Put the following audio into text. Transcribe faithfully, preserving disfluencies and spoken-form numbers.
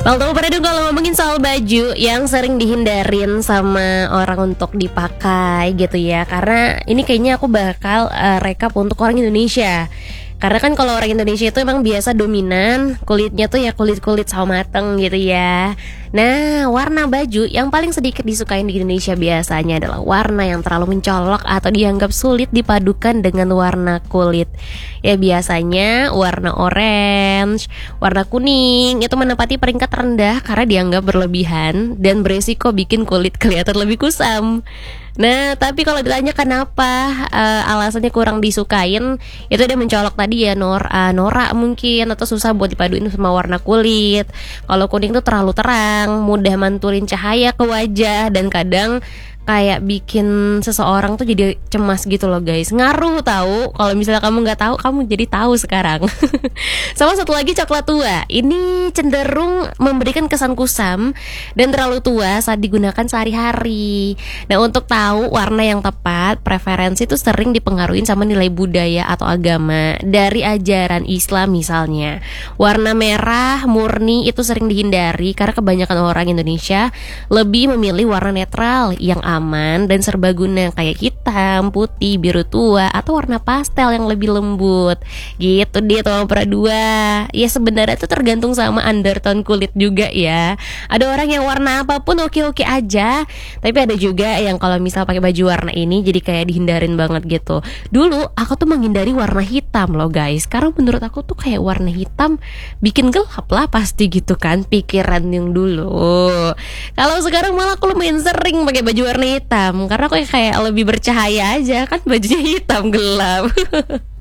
Well, tahu pada dong kalau ngomongin soal baju yang sering dihindarin sama orang untuk dipakai gitu ya. Karena ini kayaknya aku bakal uh, rekap untuk orang Indonesia. Karena kan kalau orang Indonesia itu emang biasa dominan kulitnya tuh ya kulit-kulit sawo mateng gitu ya. Nah, warna baju yang paling sedikit disukain di Indonesia biasanya adalah warna yang terlalu mencolok atau dianggap sulit dipadukan dengan warna kulit. Ya biasanya warna orange, warna kuning itu menempati peringkat rendah karena dianggap berlebihan dan beresiko bikin kulit kelihatan lebih kusam. Nah, tapi kalau ditanya kenapa uh, alasannya kurang disukain, itu dia mencolok tadi ya nor, uh, norak mungkin, atau susah buat dipaduin sama warna kulit. Kalau kuning tuh terlalu terang, mudah mantulin cahaya ke wajah, dan kadang kayak bikin seseorang tuh jadi cemas gitu loh guys. Ngaruh tahu. Kalau misalnya kamu nggak tahu, kamu jadi tahu sekarang. Sama satu lagi coklat tua. Ini cenderung memberikan kesan kusam dan terlalu tua saat digunakan sehari-hari. Nah, untuk tahu warna yang tepat, preferensi itu sering dipengaruhi sama nilai budaya atau agama. Dari ajaran Islam misalnya, warna merah murni itu sering dihindari karena kebanyakan orang Indonesia lebih memilih warna netral yang aman dan serbaguna kayak hitam, putih, biru tua, atau warna pastel yang lebih lembut. Gitu dia tuh nomor dua. Ya sebenarnya itu tergantung sama undertone kulit juga ya. Ada orang yang warna apapun oke-oke aja, tapi ada juga yang kalau misal pakai baju warna ini jadi kayak dihindarin banget gitu. Dulu aku tuh menghindari warna hitam loh guys, karena menurut aku tuh kayak warna hitam bikin gelap lah pasti gitu kan pikiran yang dulu. Kalau sekarang malah aku lumayan sering pakai baju warna hitam karena aku kayak lebih bercahaya aja, kan bajunya hitam gelap.